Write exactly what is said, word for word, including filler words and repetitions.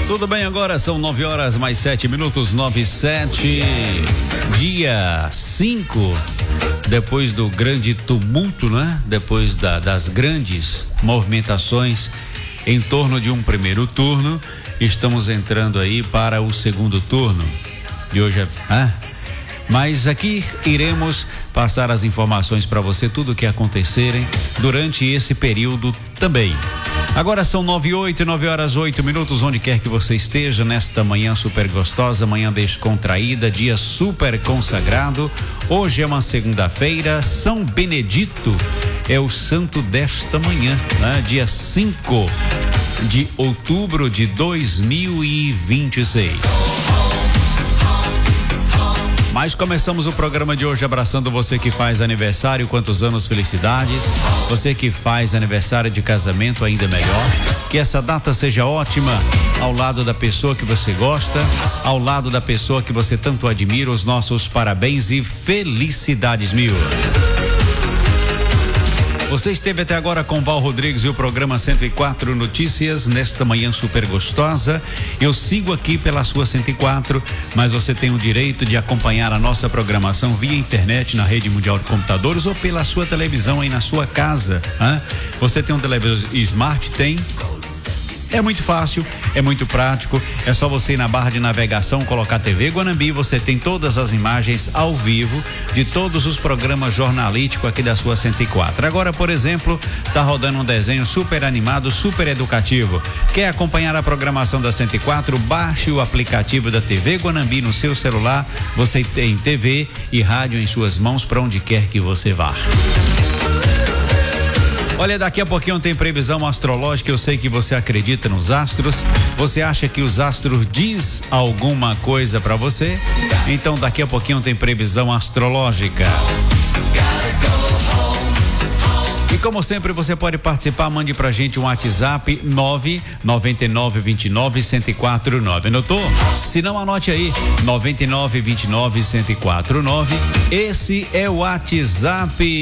Tudo bem, agora são nove horas mais sete minutos, nove e sete, dia cinco, depois do grande tumulto, né? Depois da, das grandes movimentações em torno de um primeiro turno, estamos entrando aí para o segundo turno. E hoje é... Ah, mas aqui iremos passar as informações para você, tudo o que acontecerem durante esse período também. Agora são nove e oito, nove horas oito minutos, onde quer que você esteja nesta manhã super gostosa, manhã descontraída, dia super consagrado. Hoje é uma segunda-feira, São Benedito é o santo desta manhã, né? Dia cinco de outubro de dois mil e vinte e seis. Mas começamos o programa de hoje abraçando você que faz aniversário, quantos anos, felicidades. Você que faz aniversário de casamento, ainda melhor. Que essa data seja ótima ao lado da pessoa que você gosta, ao lado da pessoa que você tanto admira. Os nossos parabéns e felicidades mil. Você esteve até agora com Val Rodrigues e o programa cento e quatro Notícias nesta manhã super gostosa. Eu sigo aqui pela sua cento e quatro, mas você tem o direito de acompanhar a nossa programação via internet na Rede Mundial de Computadores ou pela sua televisão aí na sua casa. Hein? Você tem um televisor Smart? Tem? É muito fácil, é muito prático, é só você ir na barra de navegação, colocar T V Guanambi, você tem todas as imagens ao vivo de todos os programas jornalísticos aqui da sua cento e quatro. Agora, por exemplo, tá rodando um desenho super animado, super educativo. Quer acompanhar a programação da cento e quatro? Baixe o aplicativo da T V Guanambi no seu celular, você tem T V e rádio em suas mãos para onde quer que você vá. Olha, daqui a pouquinho tem previsão astrológica. Eu sei que você acredita nos astros. Você acha que os astros diz alguma coisa para você? Então daqui a pouquinho tem previsão astrológica. E como sempre, você pode participar, mande pra gente um WhatsApp nove nove nove dois nove, um zero quatro nove. Anotou? Se não, anote aí, nove nove dois nove, um zero quatro nove. Esse é o WhatsApp